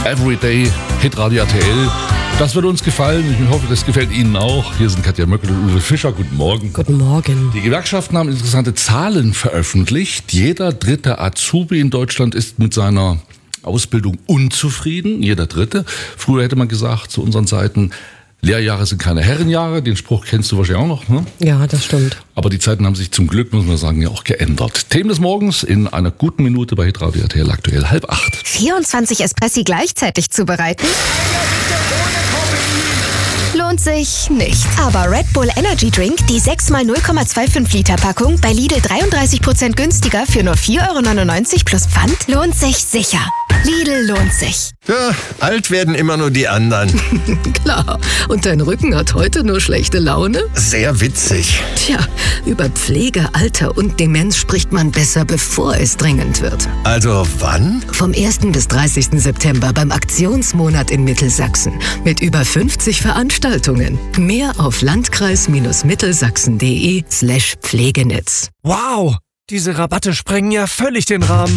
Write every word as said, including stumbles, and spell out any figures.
Everyday, Hitradio R T L. Das wird uns gefallen. Ich hoffe, das gefällt Ihnen auch. Hier sind Katja Möckel und Uwe Fischer. Guten Morgen. Guten Morgen. Die Gewerkschaften haben interessante Zahlen veröffentlicht. Jeder dritte Azubi in Deutschland ist mit seiner Ausbildung unzufrieden. Jeder dritte. Früher hätte man gesagt, zu unseren Zeiten, Lehrjahre sind keine Herrenjahre. Den Spruch kennst du wahrscheinlich auch noch, ne? Ja, das stimmt. Aber die Zeiten haben sich zum Glück, muss man sagen, ja auch geändert. Themen des Morgens in einer guten Minute bei Hitradio R T L, aktuell halb acht. vierundzwanzig Espressi gleichzeitig zubereiten? Lohnt sich nicht. Aber Red Bull Energy Drink, die sechs mal null Komma fünfundzwanzig Liter Packung, bei Lidl dreiunddreißig Prozent günstiger für nur vier Euro neunundneunzig plus Pfand, lohnt sich sicher. Lidl lohnt sich. Ja, alt werden immer nur die anderen. Klar. Und dein Rücken hat heute nur schlechte Laune? Sehr witzig. Tja, über Pflege, Alter und Demenz spricht man besser, bevor es dringend wird. Also wann? Vom ersten bis dreißigsten September beim Aktionsmonat in Mittelsachsen. Mit über fünfzig Veranstaltungen. Mehr auf landkreis-mittelsachsen.de slash Pflegenetz. Wow, diese Rabatte sprengen ja völlig den Rahmen.